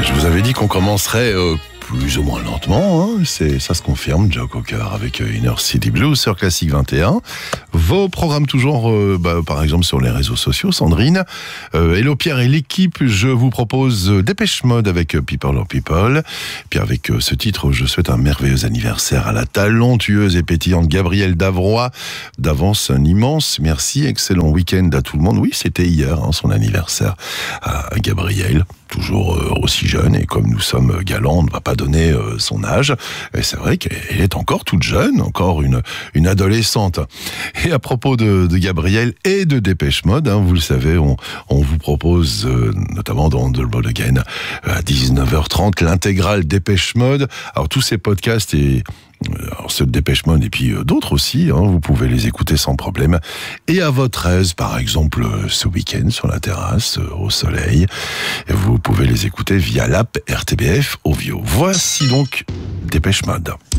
Je vous avais dit qu'on commencerait plus ou moins lentement, hein. Ça se confirme. Joe Cocker avec Inner City Blues sur Classique 21. Vos programmes toujours, par exemple sur les réseaux sociaux, Sandrine. Hello Pierre et l'équipe, je vous propose Dépêche Mode avec People or People. Puis avec ce titre, je souhaite un merveilleux anniversaire à la talentueuse et pétillante Gabrielle Davroy. D'avance, un immense merci, excellent week-end à tout le monde. Oui, c'était hier, son anniversaire à Gabrielle. Toujours aussi jeune, et comme nous sommes galants, on ne va pas donner son âge. Et c'est vrai qu'elle est encore toute jeune, encore une adolescente. Et à propos de Gabrielle et de Dépêche Mode, vous le savez, on vous propose, notamment dans Double Again, à 19h30, l'intégrale Dépêche Mode. Alors tous ces podcasts et ceux de Dépêche Mode et puis d'autres aussi, vous pouvez les écouter sans problème. Et à votre aise, par exemple, ce week-end sur la terrasse, au soleil, vous pouvez les écouter via l'app RTBF Ovio. Voici donc Dépêche Mode.